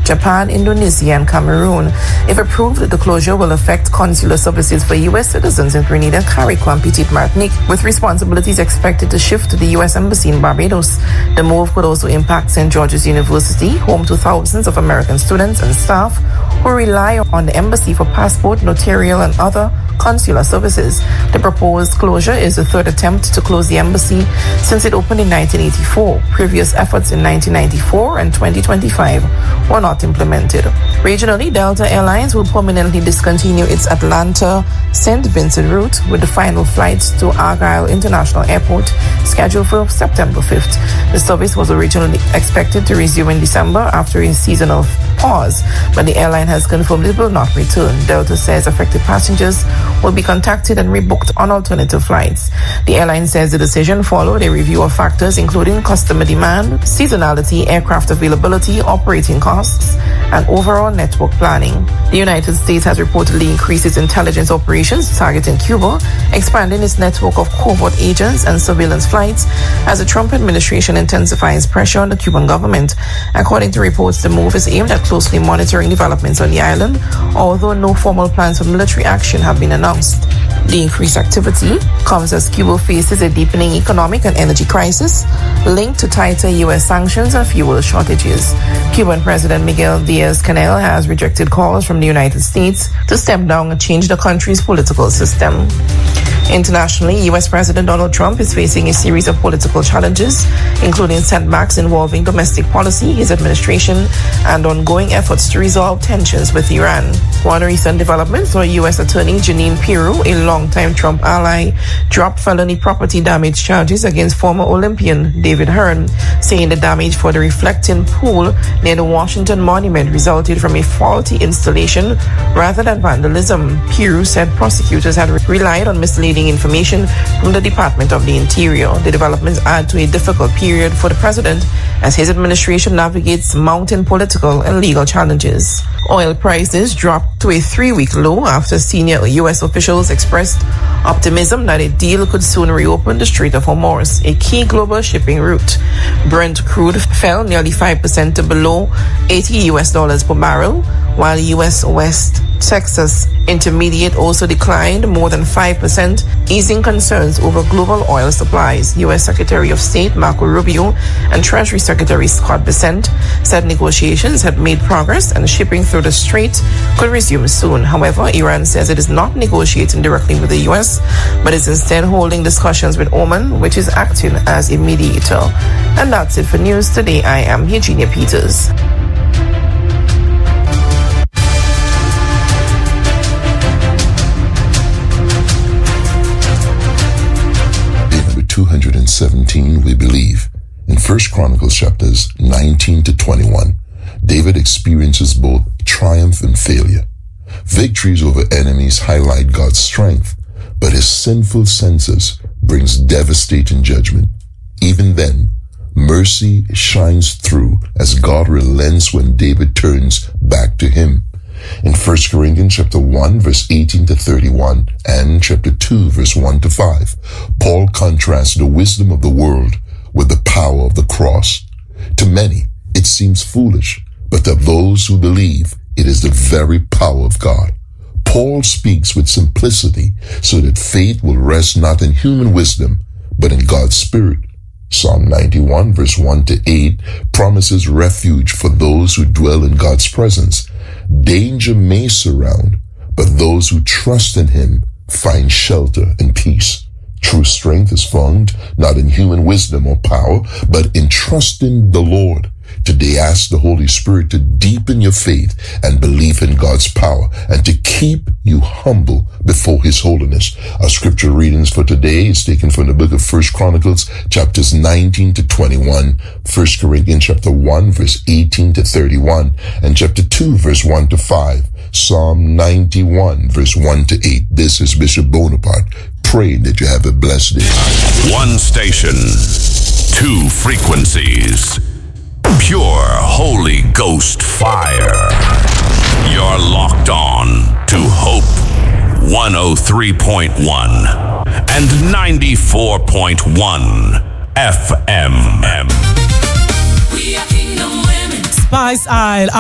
Japan, Indonesia, and Cameroon. If approved, the closure will affect consular services for U.S. citizens in Trinidad, Carriacou, and Petite Martinique, with responsibilities expected to shift to the U.S. Embassy in Barbados. The move could also impact St. George's University, home to thousands of American students and staff who rely on the embassy for passport, notarial, and other consular services. The proposed closure is the third attempt to close the embassy since it opened in 1984. Previous efforts in 1994 and 2025 were not implemented. Regionally, Delta Airlines will permanently discontinue its Atlanta-St. Vincent route, with the final flights to Argyle International Airport scheduled for September 5th. The service was originally expected to resume in December after a seasonal pause, but the airline has confirmed it will not return. Delta says affected passengers will be contacted and rebooked on alternative flights. The airline says the decision followed a review of factors including customer demand, seasonality, aircraft availability, operating costs, and overall network planning. The United States has reportedly increased its intelligence operations targeting Cuba, expanding its network of covert agents and surveillance flights as the Trump administration intensifies pressure on the Cuban government. According to reports, the move is aimed at closely monitoring developments on the island, although no formal plans for military action have been announced. The increased activity comes as Cuba faces a deepening economic and energy crisis linked to tighter U.S. sanctions and fuel shortages. Cuban President Miguel Diaz-Canel has rejected calls from the United States to step down and change the country's political system. Internationally, U.S. President Donald Trump is facing a series of political challenges, including setbacks involving domestic policy, his administration, and ongoing efforts to resolve tensions with Iran. One recent development saw U.S. Attorney Jeanine Pirro, a longtime Trump ally, drop felony property damage charges against former Olympian David Hearn, saying the damage for the reflecting pool near the Washington Monument resulted from a faulty installation rather than vandalism. Pirro said prosecutors had relied on misleading information from the Department of the Interior. The developments add to a difficult period for the president as his administration navigates mounting political and legal challenges. Oil prices dropped to a 3-week low after senior U.S. officials expressed optimism that a deal could soon reopen the Strait of Hormuz, a key global shipping route. Brent crude fell nearly 5% to below $80 per barrel, while U.S. West Texas Intermediate also declined more than 5%, easing concerns over global oil supplies. U.S. Secretary of State Marco Rubio and Treasury Secretary Scott Bessent said negotiations had made progress and shipping through the strait could resume soon. However, Iran says it is not negotiating directly with the U.S., but is instead holding discussions with Oman, which is acting as a mediator. And that's it for news today. I am Eugenia Peters. Number 217, we believe. In 1 Chronicles chapters 19 to 21, David experiences both triumph and failure. Victories over enemies highlight God's strength, but his sinful senses brings devastating judgment. Even then, mercy shines through as God relents when David turns back to him. In 1 Corinthians chapter 1 verse 18 to 31 and chapter 2 verse 1 to 5, Paul contrasts the wisdom of the world with the power of the cross. To many, it seems foolish, but to those who believe, it is the very power of God. Paul speaks with simplicity so that faith will rest not in human wisdom, but in God's Spirit. Psalm 91 verse 1 to 8 promises refuge for those who dwell in God's presence. Danger may surround, but those who trust in him find shelter and peace. True strength is found not in human wisdom or power, but in trusting the Lord. Today, ask the Holy Spirit to deepen your faith and belief in God's power and to keep you humble before his holiness. Our scripture readings for today is taken from the book of 1 Chronicles, chapters 19 to 21, 1 Corinthians chapter 1, verse 18 to 31, and chapter 2, verse 1 to 5, Psalm 91, verse 1 to 8. This is Bishop Bonaparte, praying that you have a blessed day. One station, two frequencies. Pure Holy Ghost fire. You're locked on to Hope 103.1 and 94.1 FM. We are Kingdom Women. Spice Isle.